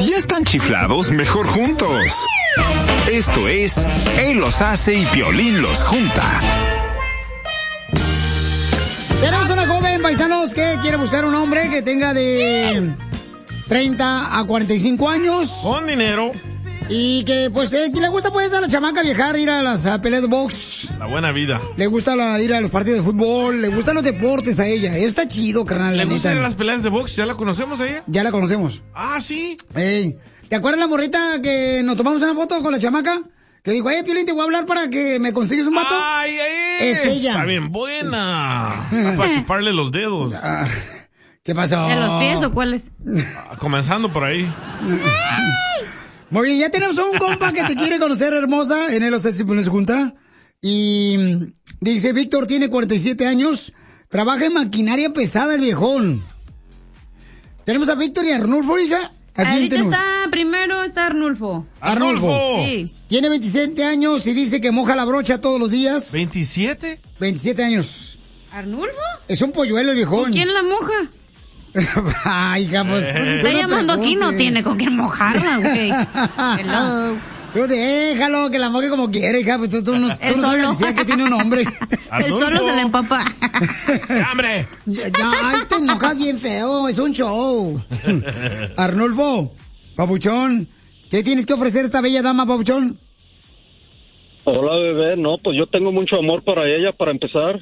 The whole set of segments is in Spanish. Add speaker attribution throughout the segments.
Speaker 1: ¿Ya están chiflados? Mejor juntos. Esto es Él los hace y Piolín los junta.
Speaker 2: Tenemos una joven, paisanos, que quiere buscar un hombre que tenga de 30 a 45 años.
Speaker 3: Con dinero.
Speaker 2: Y que, pues, le gusta, pues, a la chamaca viajar, ir a las peleas de box.
Speaker 3: La buena vida.
Speaker 2: Le gusta ir a los partidos de fútbol, le gustan los deportes a ella. Eso está chido, carnal.
Speaker 3: ¿Le gusta ir a las peleas de box? ¿Ya la conocemos a ella?
Speaker 2: Ya la conocemos.
Speaker 3: Ah, ¿sí?
Speaker 2: Ey, ¿te acuerdas la morrita que nos tomamos una foto con la chamaca? Que dijo, Piolín, te voy a hablar para que me consigues un vato.
Speaker 3: ¡Ay,
Speaker 2: es ella.
Speaker 3: Está bien buena. Para chuparle los dedos.
Speaker 2: ¿Qué pasó?
Speaker 4: ¿En los pies o cuáles?
Speaker 3: Comenzando por ahí.
Speaker 2: Muy bien, ya tenemos un compa que te quiere conocer, hermosa, en el OCS se junta. Y dice, Víctor tiene 47 años, trabaja en maquinaria pesada el viejón. Tenemos a Víctor y a Arnulfo, hija.
Speaker 4: Ahorita primero está Arnulfo.
Speaker 2: Arnulfo.
Speaker 4: Sí.
Speaker 2: Tiene 27 años y dice que moja la brocha todos los días.
Speaker 3: ¿27?
Speaker 2: 27 años.
Speaker 4: ¿Arnulfo?
Speaker 2: Es un polluelo el viejón.
Speaker 4: ¿Con quién la moja?
Speaker 2: Ay, hija, pues.
Speaker 4: Está llamando aquí, no tiene con quién mojarla, güey. Hello.
Speaker 2: Tú déjalo, que la moje como quiera, hija. Pues tú no sabes que tiene un hombre.
Speaker 4: El solo se le empapa.
Speaker 3: ¡Hambre!
Speaker 2: Ya, ay, te enojas bien feo, es un show. Arnulfo, papuchón, ¿qué tienes que ofrecer a esta bella dama, papuchón?
Speaker 5: Hola, bebé. No, pues yo tengo mucho amor para ella, para empezar.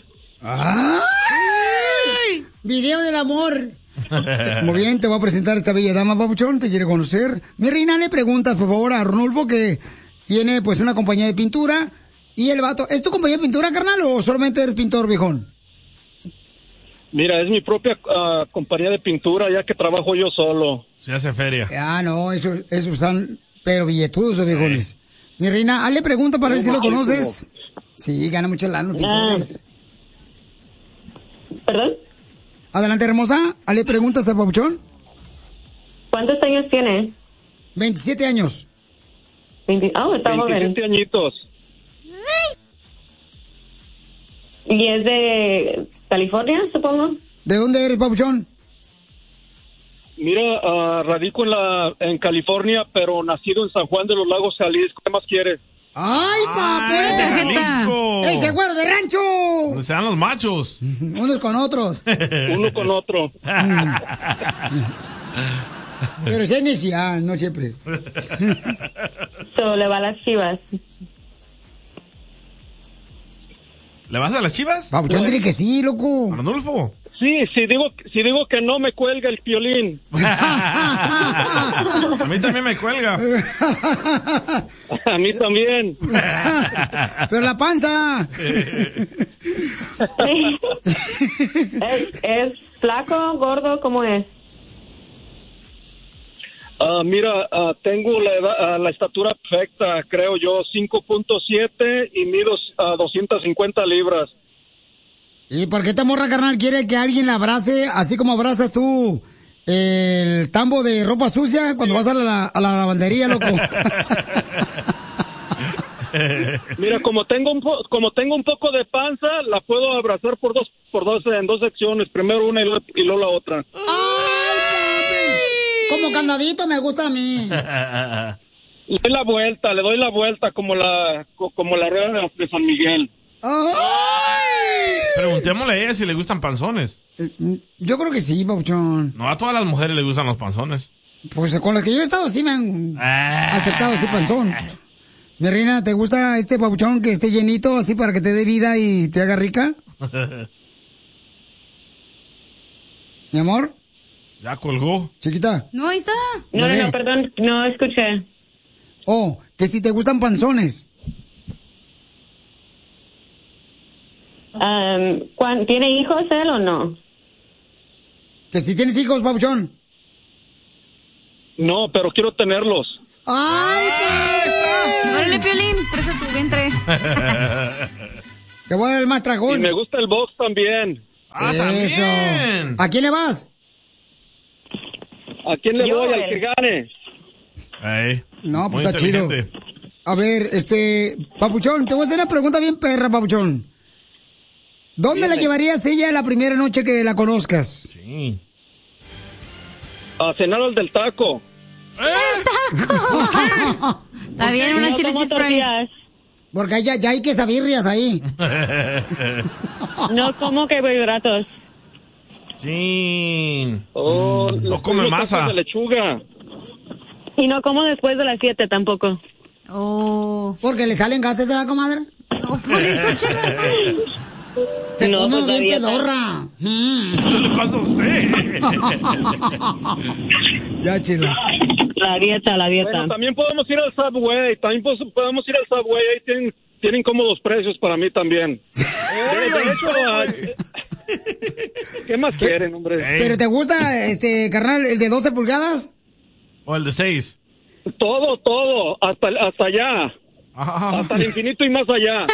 Speaker 2: ¡Ay! Video del amor. Muy bien, te voy a presentar a esta bella dama, papuchón, te quiere conocer. Mi reina le pregunta, por favor, a Arnulfo, que tiene, pues, una compañía de pintura. Y el vato, ¿es tu compañía de pintura, carnal, o solamente eres pintor, viejón?
Speaker 5: Mira, es mi propia compañía de pintura, ya que trabajo yo solo.
Speaker 3: Se hace feria.
Speaker 2: Ah, no, esos son, pero billetudos los viejones. Mi reina, hazle pregunta para ver si lo conoces. Sí, gana mucho lana los pintores.
Speaker 6: ¿Perdón?
Speaker 2: Adelante, hermosa. ¿Le preguntas al papuchón?
Speaker 6: ¿Cuántos años tiene?
Speaker 2: 27 años.
Speaker 6: Está joven.
Speaker 5: 27 añitos.
Speaker 6: ¿Y es de California, supongo?
Speaker 2: ¿De dónde eres, papuchón?
Speaker 5: Mira, radico en California, pero nacido en San Juan de los Lagos, Jalisco. ¿Qué más quieres?
Speaker 2: ¡Ay,
Speaker 3: Jalisco!
Speaker 2: ¡Ese güero de rancho!
Speaker 3: Donde se dan los machos.
Speaker 2: Unos con otros.
Speaker 5: Uno con otro.
Speaker 2: Pero si hay necesidad, no siempre.
Speaker 6: Le va a las Chivas.
Speaker 3: ¿Le vas a las Chivas?
Speaker 2: Papuchón, dile que sí, loco.
Speaker 3: Arnulfo.
Speaker 5: Sí, si digo que no, me cuelga el Piolín.
Speaker 3: A mí también me cuelga.
Speaker 5: A mí también.
Speaker 2: Pero la panza.
Speaker 6: ¿Es flaco, gordo? ¿Cómo es?
Speaker 5: Mira, tengo la estatura perfecta, creo yo, 5.7 y mido 250 libras.
Speaker 2: ¿Y por qué esta morra, carnal, quiere que alguien la abrace así como abrazas tú el tambo de ropa sucia cuando vas a la lavandería, loco?
Speaker 5: Mira, como tengo un poco de panza, la puedo abrazar en dos secciones, primero una y luego la otra.
Speaker 2: ¡Ay, papi! Como candadito me gusta a mí.
Speaker 5: Le doy la vuelta como la rueda de San Miguel.
Speaker 2: ¡Ay!
Speaker 3: Preguntémosle a ella si le gustan panzones.
Speaker 2: Yo creo que sí, papuchón.
Speaker 3: No, a todas las mujeres le gustan los panzones.
Speaker 2: Pues con las que yo he estado sí me han aceptado ese panzón. Mi reina, ¿te gusta este papuchón que esté llenito así para que te dé vida y te haga rica? ¿Mi amor?
Speaker 3: Ya colgó.
Speaker 2: ¿Chiquita?
Speaker 4: No, ahí está.
Speaker 6: No, perdón, no escuché.
Speaker 2: Oh, que si te gustan panzones.
Speaker 6: ¿Tiene hijos él o no?
Speaker 2: Que si tienes hijos, papuchón.
Speaker 5: No, pero quiero tenerlos.
Speaker 2: ¡Ay,
Speaker 4: ¡Órale, Piolín! Presta tu vientre.
Speaker 2: Te voy a dar el más tragón.
Speaker 5: Y me gusta el box también.
Speaker 2: Eso.
Speaker 3: También.
Speaker 2: ¿A quién le vas?
Speaker 5: ¿A quién le voy? Al que gane.
Speaker 2: No, pues está chido. A ver, papuchón, te voy a hacer una pregunta bien perra, papuchón. ¿Dónde la llevarías ella la primera noche que la conozcas?
Speaker 3: Sí.
Speaker 5: A cenar al del taco.
Speaker 4: Está bien, una chile cheese fries.
Speaker 2: Porque ya hay quesabirrias ahí.
Speaker 6: No como carbohidratos.
Speaker 3: Sí.
Speaker 5: No
Speaker 3: come masa.
Speaker 5: De lechuga.
Speaker 6: Y no como después de las 7 tampoco.
Speaker 2: Porque le salen gases de la comadre.
Speaker 4: Por eso, Chela.
Speaker 2: Se
Speaker 6: No,
Speaker 2: come
Speaker 6: pues, la
Speaker 2: bien
Speaker 6: dieta.
Speaker 2: pedorra.
Speaker 3: Eso le pasa a usted.
Speaker 2: Ya, Chela.
Speaker 6: La dieta.
Speaker 5: Bueno, también podemos ir al Subway. Ahí tienen cómodos precios para mí también. De hecho, ¿qué más quieren, hombre?
Speaker 2: ¿Pero te gusta, carnal, el de 12 pulgadas?
Speaker 3: O el de 6.
Speaker 5: Todo, hasta allá. Hasta el infinito y más allá.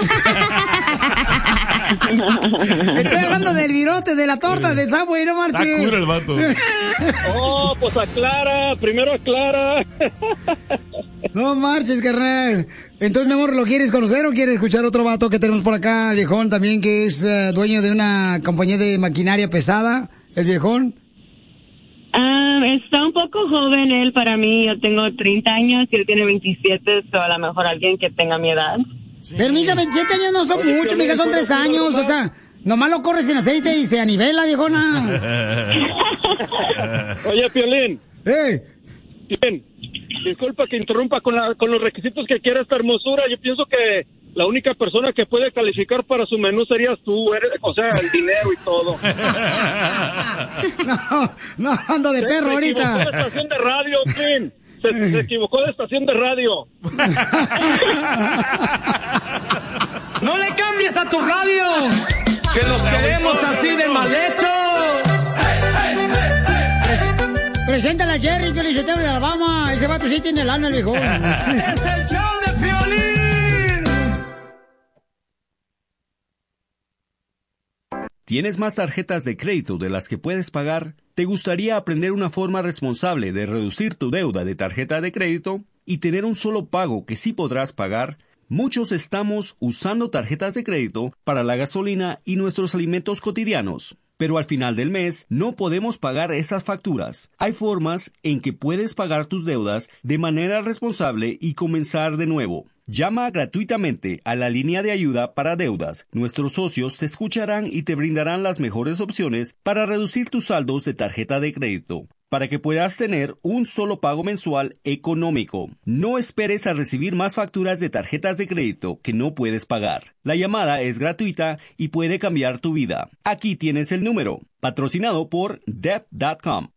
Speaker 2: Estoy hablando del virote, de la torta, del Subway, no marches.
Speaker 3: Está cura el vato.
Speaker 5: Pues primero aclara.
Speaker 2: No marches, carnal. Entonces, mi amor, ¿lo quieres conocer o quieres escuchar otro vato que tenemos por acá, el viejón, también, que es dueño de una compañía de maquinaria pesada, el viejón?
Speaker 6: Está un poco joven él para mí. Yo tengo 30 años y él tiene 27, o a lo mejor alguien que tenga mi edad.
Speaker 2: Sí. Pero, mija, 27 años no son mucho, mija, son 3 años, o sea, nomás lo corres en aceite y se anivela, viejona.
Speaker 5: Oye, Piolín.
Speaker 2: Bien.
Speaker 5: Disculpa que interrumpa con los requisitos que quiere esta hermosura. Yo pienso que la única persona que puede calificar para su menú serías tú, o sea, el dinero y todo.
Speaker 2: No, ando de perro ahorita.
Speaker 5: Se equivocó de estación de radio, Clint. Se equivocó de estación de radio.
Speaker 7: ¡No le cambies a tu radio! ¡Que los queremos así de mal hechos!
Speaker 2: Preséntala a Jerry, Piolichotero de Alabama. Ese vato sí tiene lana, el viejo.
Speaker 7: ¡Es el show de Piolín!
Speaker 8: ¿Tienes más tarjetas de crédito de las que puedes pagar? ¿Te gustaría aprender una forma responsable de reducir tu deuda de tarjeta de crédito y tener un solo pago que sí podrás pagar? Muchos estamos usando tarjetas de crédito para la gasolina y nuestros alimentos cotidianos. Pero al final del mes no podemos pagar esas facturas. Hay formas en que puedes pagar tus deudas de manera responsable y comenzar de nuevo. Llama gratuitamente a la línea de ayuda para deudas. Nuestros socios te escucharán y te brindarán las mejores opciones para reducir tus saldos de tarjeta de crédito, para que puedas tener un solo pago mensual económico. No esperes a recibir más facturas de tarjetas de crédito que no puedes pagar. La llamada es gratuita y puede cambiar tu vida. Aquí tienes el número, patrocinado por Debt.com.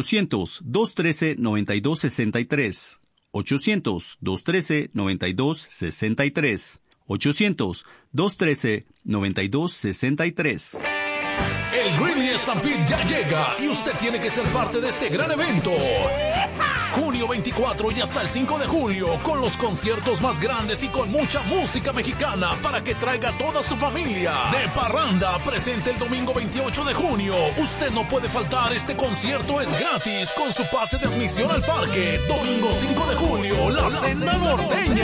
Speaker 8: 800-213-9263. 800-213-9263. 800-213-9263.
Speaker 9: El Greeley Stampede ya llega y usted tiene que ser parte de este gran evento. Junio 24 y hasta el 5 de julio, con los conciertos más grandes y con mucha música mexicana para que traiga a toda su familia. De Parranda, presente el domingo 28 de junio. Usted no puede faltar, este concierto es gratis con su pase de admisión al parque. Domingo 5 de julio, la Cena Norteña.